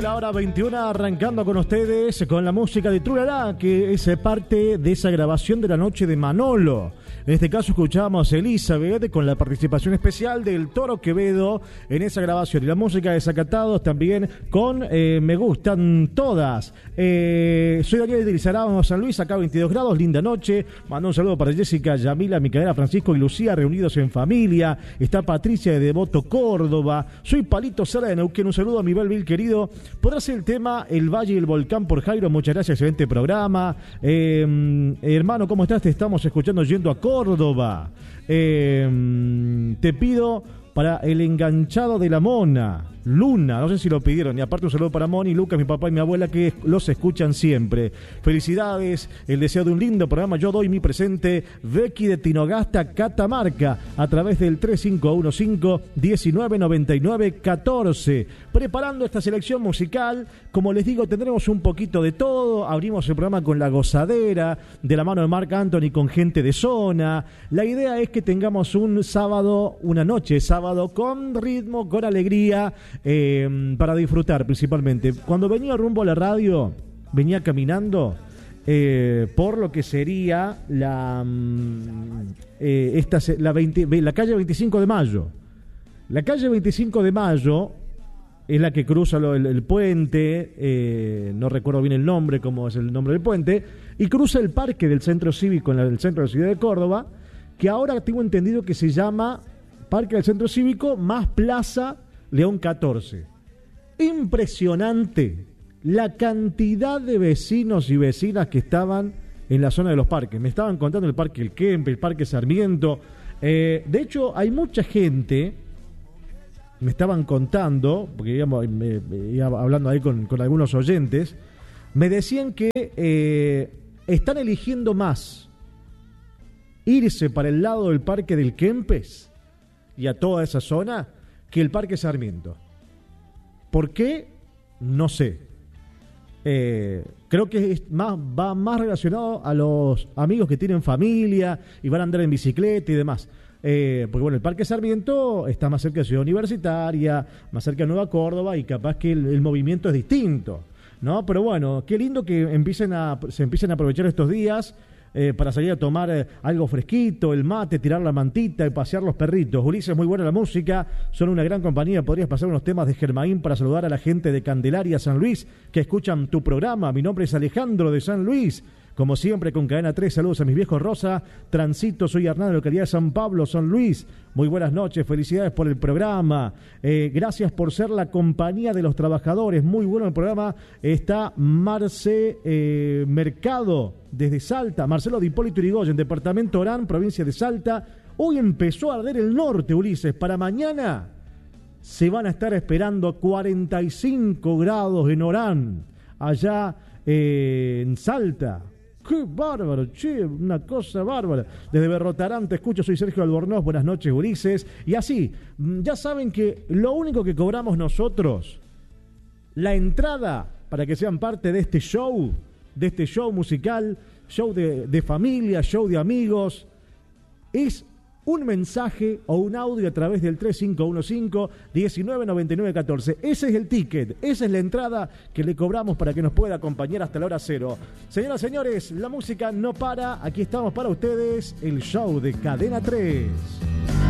la hora 21, arrancando con ustedes con la música de Trulará, que es parte de esa grabación de la noche de Manolo. En este caso escuchábamos a Elizabeth con la participación especial del Toro Quevedo en esa grabación. Y la música de Desacatados también con Me Gustan Todas. Soy Daniel de Lizaraba, San Luis, acá 22 grados, linda noche. Mando un saludo para Jessica, Yamila, Micaela, Francisco y Lucía, reunidos en familia. Está Patricia de Devoto, Córdoba. Soy Palito Sara de Neuquén, un saludo a mi Belville querido. Podrá ser el tema El Valle y el Volcán por Jairo. Muchas gracias, excelente programa. Hermano, ¿cómo estás? Te estamos escuchando yendo a Córdoba. Te pido para el enganchado de la Mona, Luna, no sé si lo pidieron. Y aparte un saludo para Moni, Lucas, mi papá y mi abuela, que los escuchan siempre. Felicidades, el deseo de un lindo programa. Yo doy mi presente, Becky de Tinogasta, Catamarca, a través del 3515-1999-14. Preparando esta selección musical, como les digo, tendremos un poquito de todo. Abrimos el programa con La Gozadera, de la mano de Marc Anthony, con gente de zona. La idea es que tengamos un sábado, una noche sábado, con ritmo, con alegría, para disfrutar principalmente. Cuando venía rumbo a la radio, venía caminando por lo que sería la calle 25 de Mayo. La calle 25 de Mayo es la que cruza el puente, no recuerdo bien el nombre, cómo es el nombre del puente, y cruza el parque del Centro Cívico en el centro de la ciudad de Córdoba, que ahora tengo entendido que se llama Parque del Centro Cívico más Plaza León 14. Impresionante la cantidad de vecinos y vecinas que estaban en la zona de los parques. Me estaban contando el Parque El Kempe, el Parque Sarmiento. De hecho, hay mucha gente, me estaban contando, porque iba hablando ahí con algunos oyentes, me decían que están eligiendo más irse para el lado del Parque del Kempes y a toda esa zona que el Parque Sarmiento. ¿Por qué? No sé. Creo que va más relacionado a los amigos que tienen familia y van a andar en bicicleta y demás. Porque bueno, el Parque Sarmiento está más cerca de Ciudad Universitaria, más cerca de Nueva Córdoba, y capaz que el movimiento es distinto, ¿no? Pero bueno, qué lindo que se empiecen a aprovechar estos días para salir a tomar algo fresquito, el mate, tirar la mantita y pasear los perritos. Ulises, muy buena la música, son una gran compañía. Podrías pasar unos temas de Germain para saludar a la gente de Candelaria, San Luis, que escuchan tu programa. Mi nombre es Alejandro de San Luis. Como siempre, con Cadena 3, saludos a mis viejos Rosa. Transito, soy Hernán de la localidad de San Pablo, San Luis. Muy buenas noches, felicidades por el programa. Gracias por ser la compañía de los trabajadores. Muy bueno el programa. Está Marce Mercado, desde Salta. Marcelo de Hipólito Yrigoyen, departamento Orán, provincia de Salta. Hoy empezó a arder el norte, Ulises. Para mañana se van a estar esperando 45 grados en Orán, allá en Salta. ¡Qué bárbaro, che! Una cosa bárbara. Desde Berrotarán te escucho, soy Sergio Albornoz. Buenas noches, Ulises. Y así, ya saben que lo único que cobramos nosotros, la entrada para que sean parte de este show musical, show de familia, show de amigos, es un mensaje o un audio a través del 3515-1999-14. Ese es el ticket, esa es la entrada que le cobramos para que nos pueda acompañar hasta la hora cero. Señoras y señores, la música no para. Aquí estamos para ustedes, el show de Cadena 3.